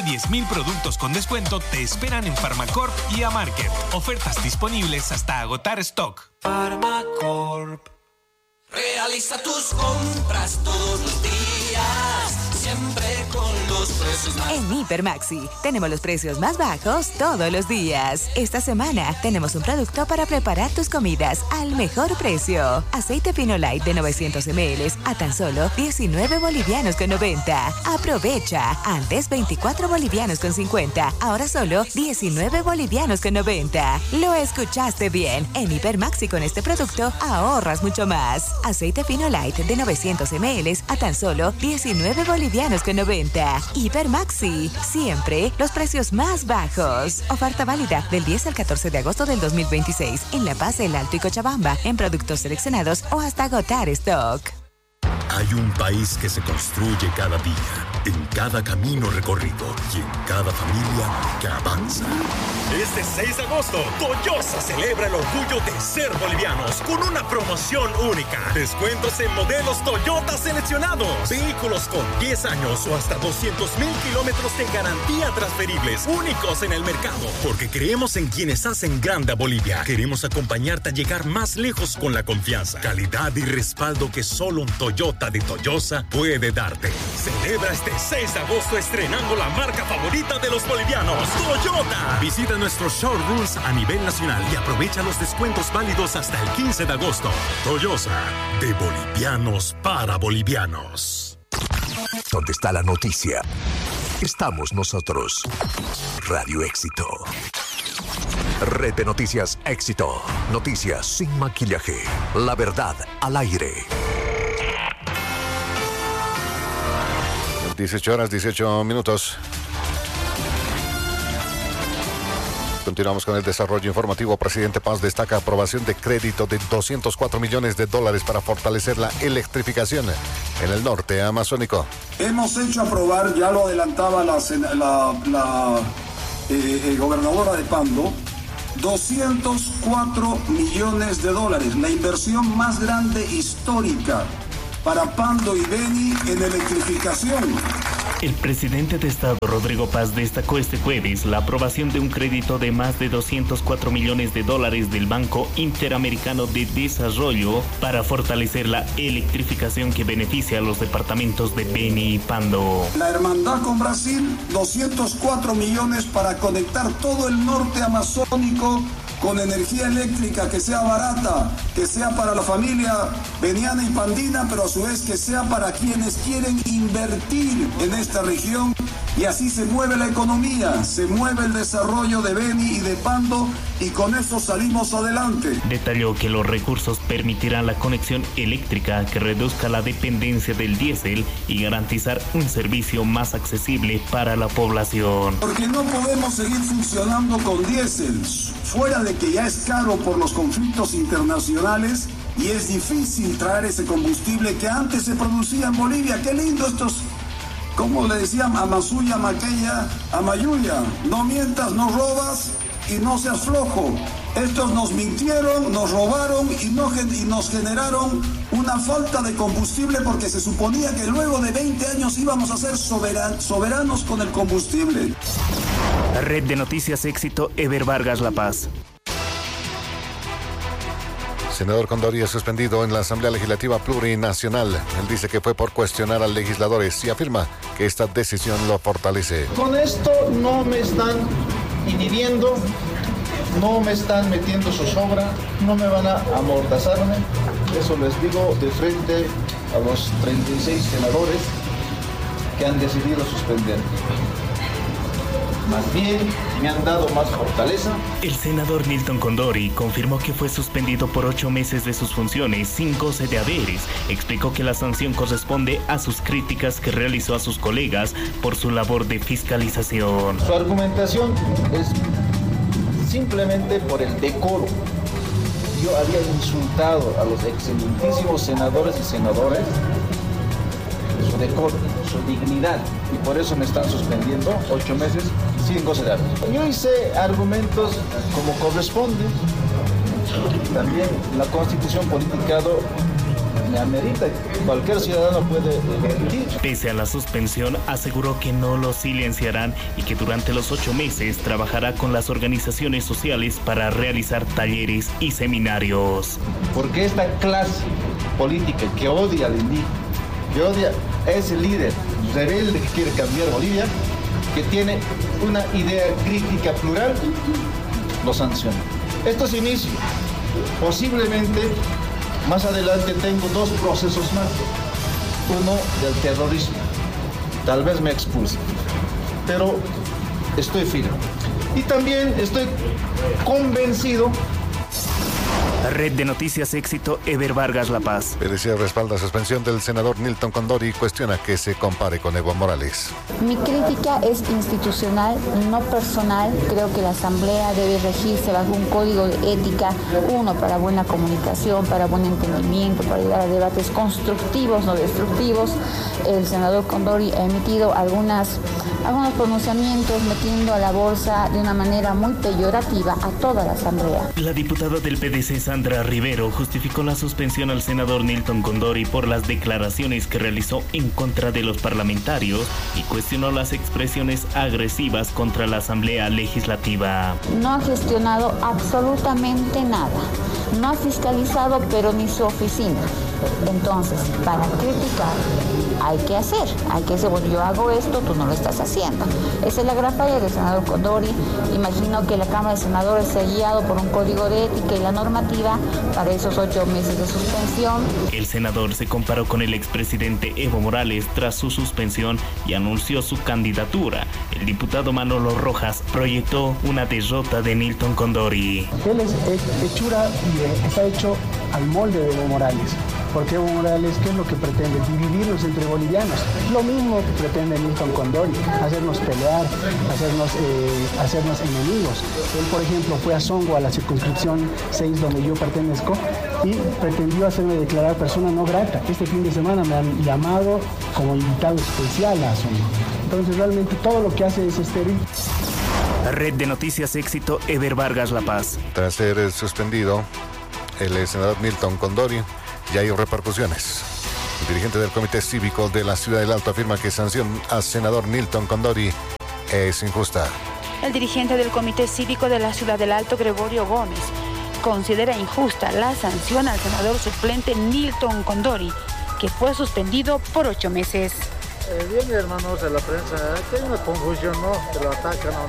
10.000 productos con descuento te esperan en Farmacorp y Amarket. Ofertas disponibles hasta agotar stock. Farmacorp. Realiza tus compras todos los días, siempre con los precios más. En Hipermaxi tenemos los precios más bajos todos los días. Esta semana tenemos un producto para preparar tus comidas al mejor precio. Aceite Fino Light de 900 ml a tan solo 19 bolivianos con 90. Aprovecha. Antes 24 bolivianos con 50. Ahora solo 19 bolivianos con 90. Lo escuchaste bien. En Hipermaxi con este producto ahorras mucho más. Aceite Fino Light de 900 ml a tan solo 19 bolivianos con 90. Hipermaxi, siempre los precios más bajos. Oferta válida del 10 al 14 de agosto del 2026 en La Paz, El Alto y Cochabamba, en productos seleccionados o hasta agotar stock. Hay un país que se construye cada día, en cada camino recorrido y en cada familia que avanza. Este 6 de agosto, Toyosa celebra el orgullo de ser bolivianos con una promoción única. Descuentos en modelos Toyota seleccionados. Vehículos con 10 años o hasta 200,000 kilómetros de garantía transferibles, únicos en el mercado. Porque creemos en quienes hacen grande a Bolivia. Queremos acompañarte a llegar más lejos con la confianza, calidad y respaldo que solo un Toyota de Toyosa puede darte. Celebra este 6 de agosto estrenando la marca favorita de los bolivianos, Toyota. Visita nuestros showrooms a nivel nacional y aprovecha los descuentos válidos hasta el 15 de agosto. Toyosa, de bolivianos para bolivianos. ¿Dónde está la noticia? Estamos nosotros. Radio Éxito. Red de Noticias Éxito. Noticias sin maquillaje. La verdad al aire. 18 horas, 18 minutos. Continuamos con el desarrollo informativo. Presidente Paz destaca aprobación de crédito de $204 millones para fortalecer la electrificación en el norte amazónico. Hemos hecho aprobar, ya lo adelantaba la gobernadora de Pando, $204 millones, la inversión más grande histórica para Pando y Beni en electrificación. El presidente de Estado, Rodrigo Paz, destacó este jueves la aprobación de un crédito de más de $204 millones del Banco Interamericano de Desarrollo para fortalecer la electrificación que beneficia a los departamentos de Beni y Pando. La hermandad con Brasil, 204 millones para conectar todo el norte amazónico con energía eléctrica que sea barata, que sea para la familia beniana y pandina, pero a su vez que sea para quienes quieren invertir en esta región, y así se mueve la economía, se mueve el desarrollo de Beni y de Pando, y con eso salimos adelante. Detalló que los recursos permitirán la conexión eléctrica que reduzca la dependencia del diésel y garantizar un servicio más accesible para la población. Porque no podemos seguir funcionando con diésel, fuera de que ya es caro por los conflictos internacionales y es difícil traer ese combustible que antes se producía en Bolivia. Qué lindo estos, como le decían, Amasuya, Maqueya, Amayuya, no mientas, no robas y no seas flojo. Estos nos mintieron, nos robaron y nos generaron una falta de combustible porque se suponía que luego de 20 años íbamos a ser soberanos con el combustible. Red de Noticias Éxito, Eber Vargas, La Paz. Senador Condori es suspendido en la Asamblea Legislativa Plurinacional. Él dice que fue por cuestionar a legisladores y afirma que esta decisión lo fortalece. Con esto no me están inhibiendo, no me están metiendo zozobra, no me van a amordazarme. Eso les digo de frente a los 36 senadores que han decidido suspender. Más bien, me han dado más fortaleza. El senador Milton Condori confirmó que fue suspendido por 8 meses de sus funciones sin goce de haberes. Explicó que la sanción corresponde a sus críticas que realizó a sus colegas por su labor de fiscalización. Su argumentación es simplemente por el decoro. Yo había insultado a los excelentísimos senadores y senadoras, su decoro, su dignidad, y por eso me están suspendiendo 8 meses sin goce de haberes. Yo hice argumentos como corresponde. También la Constitución Política me amerita. Cualquier ciudadano puede elegir. Pese a la suspensión, aseguró que no lo silenciarán y que durante los 8 meses trabajará con las organizaciones sociales para realizar talleres y seminarios. Porque esta clase política que odia al indígena, que odia a ese líder rebelde que quiere cambiar Bolivia, que tiene una idea crítica plural, lo sanciona. Esto es inicio. Posiblemente más adelante tengo 2 procesos más. Uno del terrorismo. Tal vez me expulse. Pero estoy firme. Y también estoy convencido. Red de Noticias Éxito, Eber Vargas, La Paz. PDC respalda suspensión del senador Nilton Condori y cuestiona que se compare con Evo Morales. Mi crítica es institucional, no personal. Creo que la Asamblea debe regirse bajo un código de ética, uno para buena comunicación, para buen entendimiento, para llegar a debates constructivos, no destructivos. El senador Condori ha emitido algunos pronunciamientos metiendo a la bolsa de una manera muy peyorativa a toda la Asamblea. La diputada del PDC, Sandra Rivero, justificó la suspensión al senador Nilton Condori por las declaraciones que realizó en contra de los parlamentarios y cuestionó las expresiones agresivas contra la Asamblea Legislativa. No ha gestionado absolutamente nada. No ha fiscalizado, pero ni su oficina. Entonces, para criticar, hay que hacer, bueno, yo hago esto, tú no lo estás haciendo. Esa es la gran falla del senador Condori. Imagino que la Cámara de Senadores se ha guiado por un código de ética y la normativa para esos 8 meses de suspensión. El senador se comparó con el expresidente Evo Morales tras su suspensión y anunció su candidatura. El diputado Manolo Rojas proyectó una derrota de Nilton Condori. Él es hechura y está hecho al molde de Evo Morales. Porque Evo Morales, ¿qué es lo que pretende? Dividirnos entre bolivianos. Lo mismo que pretende Nilton Condori, hacernos pelear, hacernos enemigos. Él, por ejemplo, fue a Songo, a la circunscripción 6, donde yo pertenezco, y pretendió hacerme declarar persona no grata. Este fin de semana me han llamado como invitado especial a Songo. Entonces, realmente todo lo que hace es estéril. Red de Noticias Éxito, Eber Vargas, La Paz. Tras ser suspendido, el senador Nilton Condori, ya hay repercusiones. El dirigente del Comité Cívico de la Ciudad del Alto afirma que sanción al senador Nilton Condori es injusta. El dirigente del Comité Cívico de la Ciudad del Alto, Gregorio Gómez, considera injusta la sanción al senador suplente Nilton Condori, que fue suspendido por 8 meses. Bien, hermanos de la prensa, que hay una confusión, ¿no? Que lo atacan.